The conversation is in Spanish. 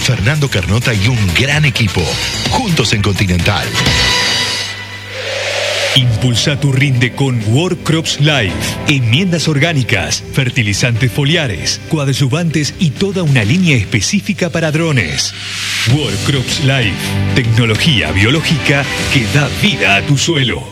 Fernando Carnota y un gran equipo. Juntos en Continental. Impulsa tu rinde con World Crops Life. Enmiendas orgánicas, fertilizantes foliares, coadyuvantes y toda una línea específica para drones. World Crops Life. Tecnología biológica que da vida a tu suelo.